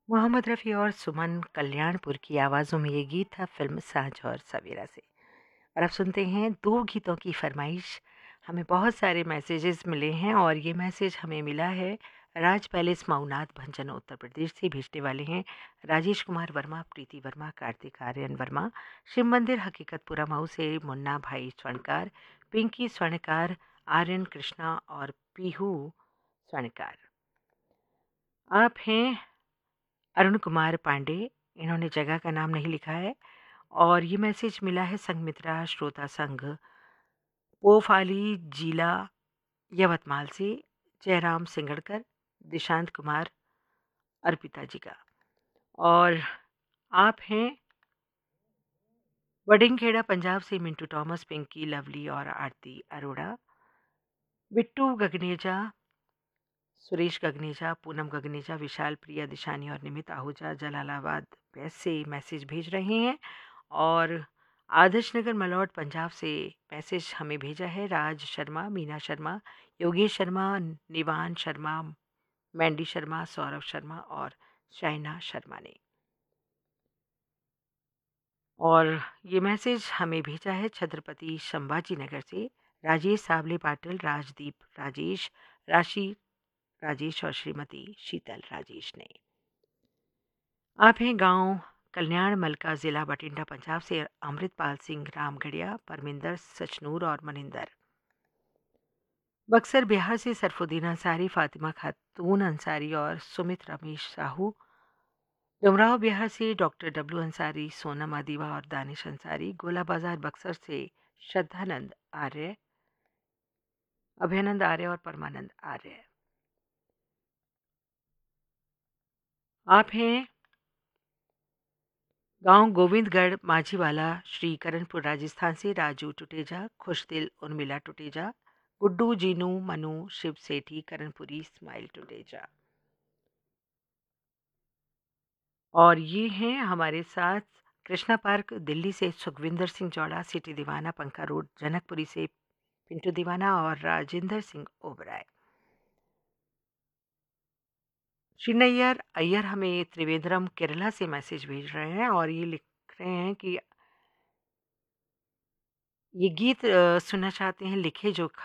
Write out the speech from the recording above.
मोहम्मद रफ़ी और सुमन कल्याणपुर की आवाज़ों में ये गीत था फ़िल्म साँझ और सवेरा से। और अब सुनते हैं 2 गीतों की फ़रमाइश। हमें बहुत सारे मैसेजेस मिले हैं और ये मैसेज हमें मिला है राज पैलेस मऊनाथ भंजन उत्तर प्रदेश से। भेजने वाले हैं राजेश कुमार वर्मा, प्रीति वर्मा, कार्तिक आर्यन वर्मा। शिव मंदिर हकीकतपुरा मऊ से मुन्ना भाई स्वर्णकार, पिंकी स्वर्णकार, आर्यन कृष्णा और पीहू स्वर्णकार। आप हैं अरुण कुमार पांडे, इन्होंने जगह का नाम नहीं लिखा है। और ये मैसेज मिला है संघमित्रा श्रोता संघ पोफाली जिला यवतमाल से, जयराम सिंगड़कर, दिशांत कुमार, अर्पिता जी का। और आप हैं वडिंगखेड़ा पंजाब से मिंटू थॉमस, पिंकी लवली और आरती अरोड़ा। बिट्टू गगनेजा, सुरेश गगनेजा, पूनम गगनेजा, विशाल प्रिया दिशानी और निमित आहूजा जलालाबाद वेस्ट से मैसेज भेज रहे हैं। और आदर्श नगर मलौट पंजाब से मैसेज हमें भेजा है राज शर्मा, मीना शर्मा, योगेश शर्मा, निवान शर्मा, मैंडी शर्मा, सौरभ शर्मा और शाइना शर्मा ने। और ये मैसेज हमें भेजा है छत्रपति संभाजी नगर से राजेश सावले पाटिल, राजदीप राजेश, राशि राजेश और श्रीमती शीतल राजेश ने। आप हैं गांव कल्याण मलका, ज़िला बठिंडा पंजाब से अमृतपाल सिंह, रामगढ़िया, परमिंदर, सचनूर और मनिंदर। बक्सर बिहार से सरफुद्दीन अंसारी, फातिमा खातून अंसारी और सुमित रमेश साहू। डुमराव बिहार से डॉक्टर डब्लू अंसारी, सोनम अदीवा और दानिश अंसारी। गोला बाजार बक्सर से श्रद्धानंद आर्य, अभयानंद आर्य और परमानंद आर्य। आप हैं गांव गोविंदगढ़ माझीवाला, श्री करणपुर राजस्थान से राजू टुटेजा, खुशदिल उर्मिला टुटेजा, गुड्डू जीनू मनु शिव सेठी, करणपुरी स्माइल टुटेजा। और ये हैं हमारे साथ कृष्णा पार्क दिल्ली से सुखविंदर सिंह जौड़ा, सिटी दीवाना, पंखा रोड जनकपुरी से पिंटू दीवाना और राजेंद्र सिंह ओबराय। श्रीनैयर अय्यर हमें त्रिवेंद्रम केरला से मैसेज भेज रहे हैं और ये लिख रहे हैं कि ये गीत सुनना चाहते हैं, लिखे जो